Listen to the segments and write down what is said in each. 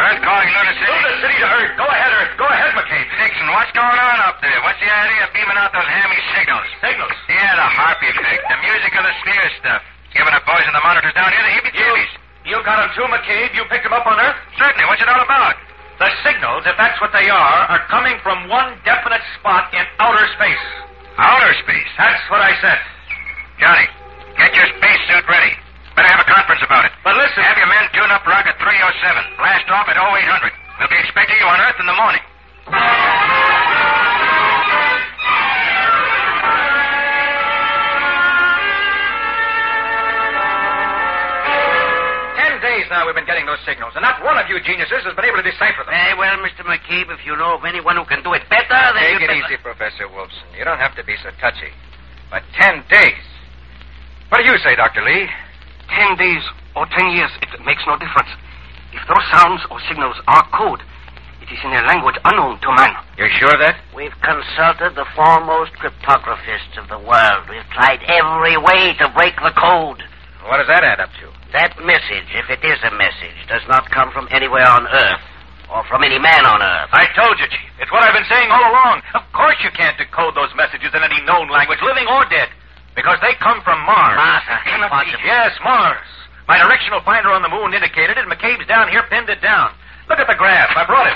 Earth calling Lunar City. Lunar City to Earth. Go ahead, Earth. Go ahead, McCabe. Dixon, what's going on up there? What's the idea of beaming out those hammy signals? Signals? Yeah, the harp effect. The music of the sphere stuff. Giving the boys and the monitors down here the heebie-jeebies. You got them too, McCabe? You picked them up on Earth? Certainly. What's it all about? The signals, if that's what they are coming from one definite spot in outer space. Outer space? That's what I said. Johnny, get your spacesuit ready. Better have a conference about it. But listen. Have your men tune up rocket 307. Blast off at 0800. We'll be expecting you on Earth in the morning. 10 days now we've been getting those signals, and not one of you geniuses has been able to decipher them. Well, Mr. McCabe, if you know of anyone who can do it better, then Take it easy, Professor Wolfson. You don't have to be so touchy. But 10 days. What do you say, Dr. Lee? 10 days or 10 years, it makes no difference. If those sounds or signals are code, it is in a language unknown to man. You're sure of that? We've consulted the foremost cryptographists of the world. We've tried every way to break the code. What does that add up to? That message, if it is a message, does not come from anywhere on Earth or from any man on Earth. I told you, Chief. It's what I've been saying all along. Of course you can't decode those messages in any known language, living or dead, because they come from Mars. Mars, cannot be. Yes, Mars. My directional finder on the moon indicated it, and McCabe's down here pinned it down. Look at the graph. I brought it.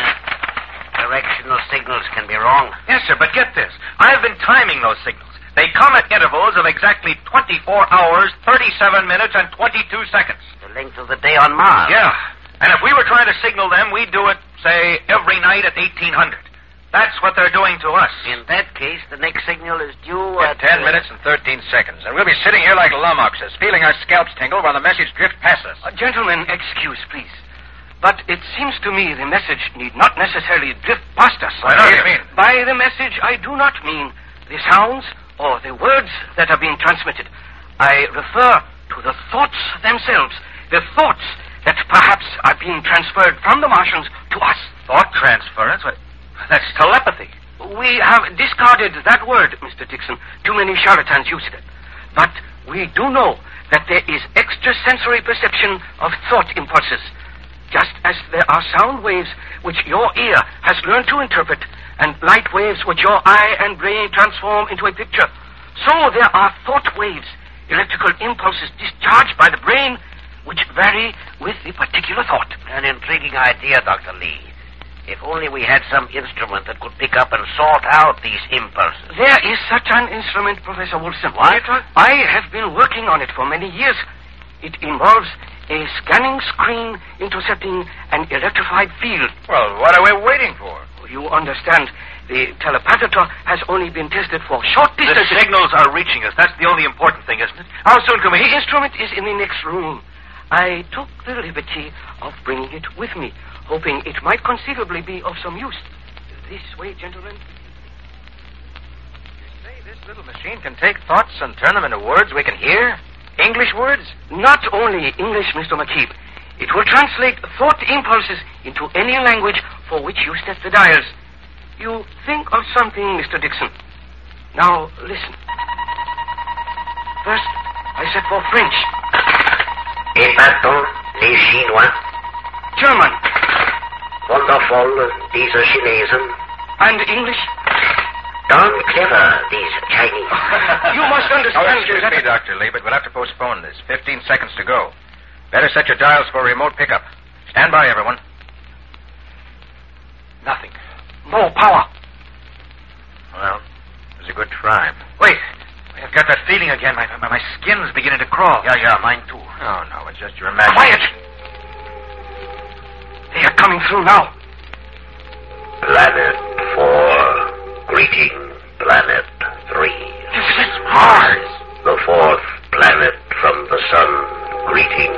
Directional signals can be wrong. Yes, sir, but get this. I've been timing those signals. They come at intervals of exactly 24 hours, 37 minutes, and 22 seconds. The length of the day on Mars. Yeah. And if we were trying to signal them, we'd do it, say, every night at 1800. That's what they're doing to us. In that case, the next signal is due at 10 minutes and 13 seconds. And we'll be sitting here like lummoxes, feeling our scalps tingle while the message drifts past us. Gentlemen, excuse, please. But it seems to me the message need not necessarily drift past us. What do you mean? By the message, I do not mean the sounds or the words that are being transmitted. I refer to the thoughts themselves, the thoughts that perhaps are being transferred from the Martians to us. Thought transference? That's telepathy. We have discarded that word, Mr. Dixon. Too many charlatans use it. But we do know that there is extrasensory perception of thought impulses, just as there are sound waves which your ear has learned to interpret and light waves which your eye and brain transform into a picture. So there are thought waves, electrical impulses discharged by the brain which vary with the particular thought. An intriguing idea, Dr. Lee. If only we had some instrument that could pick up and sort out these impulses. There is such an instrument, Professor Wolfson. What? I have been working on it for many years. It involves a scanning screen intercepting an electrified field. Well, what are we waiting for? You understand, the telepathator has only been tested for short distances. The signals are reaching us. That's the only important thing, isn't it? How soon can we... The instrument is in the next room. I took the liberty of bringing it with me, hoping it might conceivably be of some use. This way, gentlemen. You say this little machine can take thoughts and turn them into words we can hear? English words? Not only English, Mr. McCabe. It will translate thought impulses into any language for which you set the dials. You think of something, Mr. Dixon. Now, listen. First, I set for French. Et maintenant, les Chinois. German. Wonderful, diese Chinesen. And English. Darn clever, these Chinese. You must understand... Excuse me, Dr. Lee, but we'll have to postpone this. 15 seconds to go. Better set your dials for remote pickup. Stand by, everyone. Nothing. No power. Well, it was a good try. Wait. I've got that feeling again. My skin's beginning to crawl. Yeah, mine too. Oh, no, it's just your imagination. Quiet! They are coming through now. Planet 4. Greeting, Planet 3. This is Mars. The fourth planet from the sun. Greeting,